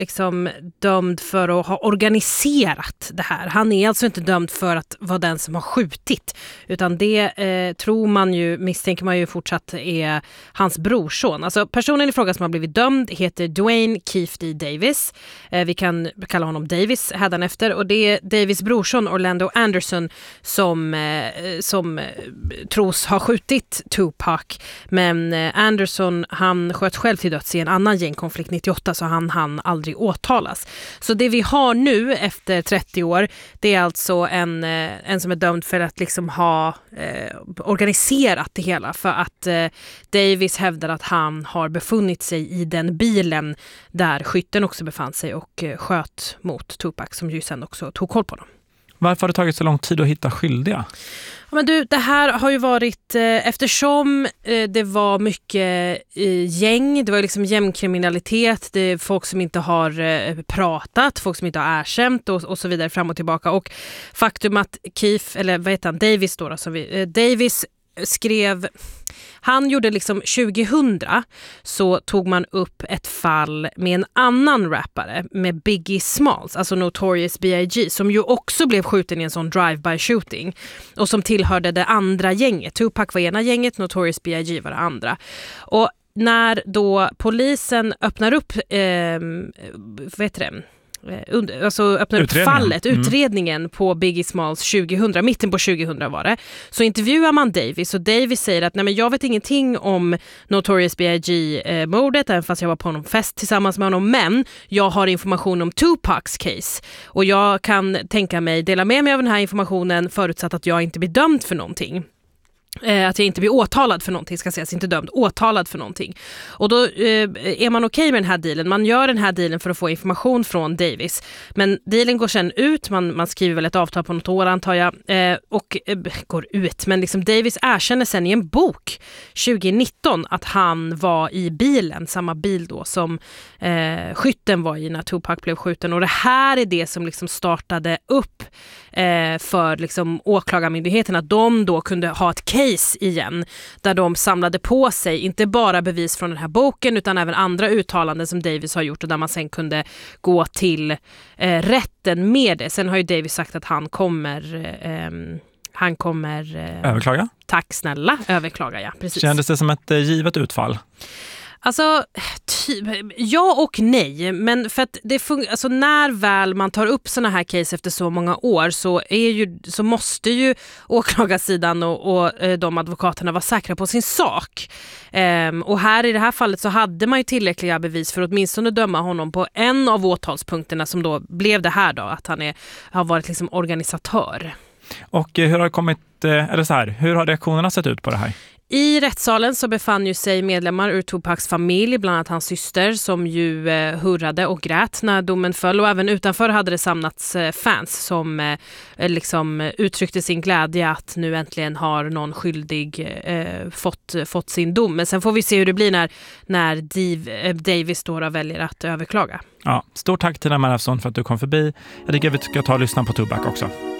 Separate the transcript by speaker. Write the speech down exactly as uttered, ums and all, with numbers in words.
Speaker 1: liksom dömd för att ha organiserat det här. Han är alltså inte dömd för att vara den som har skjutit, utan det eh, tror man ju, misstänker man ju fortsatt är hans brorson. Alltså personen i fråga som har blivit dömd heter Dwayne Keefe D. Davis. Eh, vi kan kalla honom Davis hädanefter, och det är Davis brorson Orlando Anderson som, eh, som eh, tros ha skjutit Tupac. Men eh, Anderson, han sköt själv till döds i en annan gängkonflikt nittioåtta, så han hann aldrig åtalas. Så det vi har nu efter trettio år, det är alltså en, en som är dömd för att liksom ha eh, organiserat det hela, för att eh, Davis hävdar att han har befunnit sig i den bilen där skytten också befann sig och eh, sköt mot Tupac, som ju sen också tog koll på dem.
Speaker 2: Varför har det tagit så lång tid att hitta skyldiga?
Speaker 1: Ja, men du, det här har ju varit eh, eftersom eh, det var mycket eh, gäng, det var liksom gängkriminalitet, det är folk som inte har eh, pratat, folk som inte har erkänt och, och så vidare fram och tillbaka. Och faktum att Keefe, eller vad heter han, Davis då, då som vi, eh, Davis skrev, han gjorde liksom tjugohundra så tog man upp ett fall med en annan rappare, med Biggie Smalls, alltså Notorious B I G, som ju också blev skjuten i en sån drive-by shooting och som tillhörde det andra gänget. Tupac var ena gänget, Notorious B I G var det andra. Och när då polisen öppnar upp eh, vad heter det? Under, alltså öppnar upp fallet, mm. utredningen på Biggie Smalls tjugohundra, mitten på tjugohundra var det, så intervjuar man Davis, och Davis säger att nej, men jag vet ingenting om Notorious B I G-mordet, även fast jag var på någon fest tillsammans med honom, men jag har information om Tupacs case och jag kan tänka mig dela med mig av den här informationen förutsatt att jag inte blir dömd för någonting. Eh, att jag inte blir åtalad för någonting, ska sägas, inte dömd, åtalad för någonting. Och då eh, är man okej okay med den här dealen. Man gör den här dealen för att få information från Davis. Men dealen går sen ut, man, man skriver väl ett avtal på något år antar jag, eh, och eh, går ut. Men liksom Davis erkänner sen i en bok tjugonitton att han var i bilen, samma bil då som eh, skytten var i när Tupac blev skjuten. Och det här är det som liksom startade upp eh, för liksom åklagarmyndigheten, att de då kunde ha ett case igen, där de samlade på sig inte bara bevis från den här boken utan även andra uttalanden som Davis har gjort, och där man sen kunde gå till eh, rätten med det. Sen har ju Davis sagt att han kommer eh, han kommer eh,
Speaker 2: överklaga.
Speaker 1: Tack snälla, överklaga, ja, precis.
Speaker 2: Kändes det som ett eh, givet utfall?
Speaker 1: Alltså, ty- ja och nej, men för att det fun- alltså när väl man tar upp såna här case efter så många år, så är ju så måste ju åklagarsidan och, och eh, de advokaterna vara säkra på sin sak. Ehm, och här i det här fallet så hade man ju tillräckliga bevis för att åtminstone döma honom på en av åtalspunkterna, som då blev det här då, att han är, har varit liksom organisatör. Och
Speaker 2: hur har det kommit, eller så här, hur har reaktionerna sett ut på det här?
Speaker 1: I rättssalen så befann ju sig medlemmar ur Tupacs familj, bland annat hans syster, som ju eh, hurrade och grät när domen föll. Och även utanför hade det samlats eh, fans som eh, liksom uttryckte sin glädje att nu äntligen har någon skyldig eh, fått, fått sin dom. Men sen får vi se hur det blir när, när Div, eh, Davis då väljer att överklaga.
Speaker 2: Ja, stort tack till Tina Marafsson för att du kom förbi. Jag tycker att vi ska ta och lyssna på Tupac också.